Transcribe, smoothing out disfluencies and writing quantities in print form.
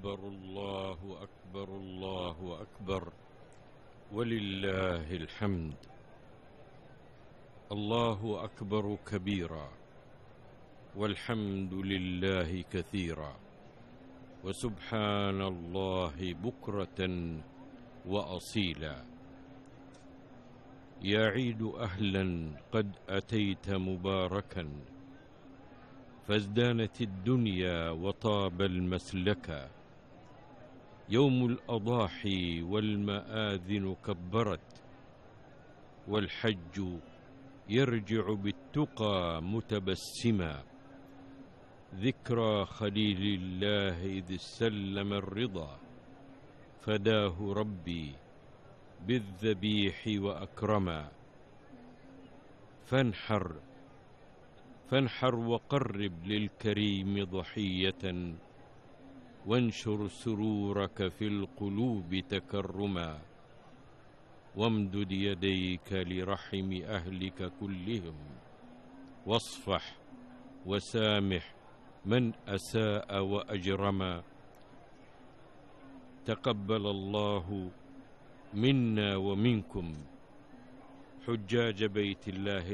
أكبر الله أكبر الله أكبر ولله الحمد. الله أكبر كبيرا والحمد لله كثيرا وسبحان الله بكرة وأصيلا. يا عيد أهلا قد أتيت مباركا فازدانت الدنيا وطاب المسلكا. يوم الأضاحي والمآذن كبرت والحج يرجع بالتقى متبسما. ذكرى خليل الله إذ سلم الرضا فداه ربي بالذبيح وأكرما. فانحر وقرب للكريم ضحية وانشر سرورك في القلوب تكرما. وامدد يديك لرحم أهلك كلهم واصفح وسامح من أساء وأجرما. تقبل الله منا ومنكم حجاج بيت الله